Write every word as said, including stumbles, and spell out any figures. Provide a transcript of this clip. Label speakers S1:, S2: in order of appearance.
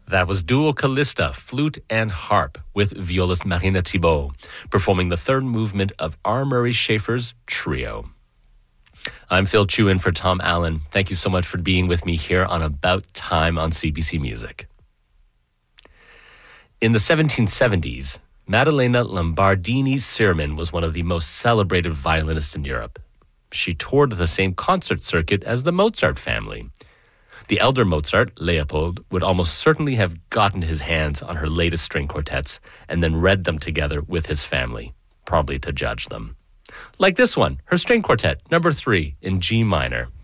S1: That was Duo Callista, flute and harp, with violist Marina Thibault, performing the third movement of R. Murray Schafer's Trio. I'm Phil Chu in for Tom Allen. Thank you so much for being with me here on About Time on C B C Music. In the seventeen seventies, Maddalena Lombardini-Sirman was one of the most celebrated violinists in Europe. She toured the same concert circuit as the Mozart family. The elder Mozart, Leopold, would almost certainly have gotten his hands on her latest string quartets and then read them together with his family, probably to judge them. Like this one, her string quartet, number three, in G minor.